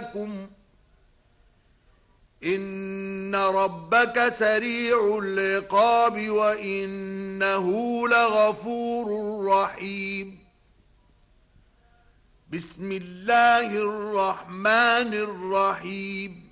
لكم إن ربك سريع العقاب وإنه لغفور رحيم بسم الله الرحمن الرحيم